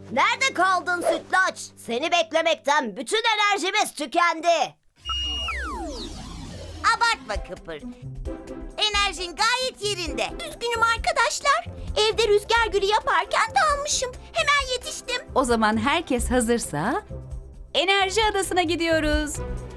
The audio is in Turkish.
Nerede kaldın Sütlaç? Seni beklemekten bütün enerjimiz tükendi. Abartma Kıpır. Enerjin gayet yerinde. Üzgünüm arkadaşlar. Evde rüzgar gülü yaparken dalmışım. Hemen yetiştim. O zaman herkes hazırsa Enerji Adası'na gidiyoruz.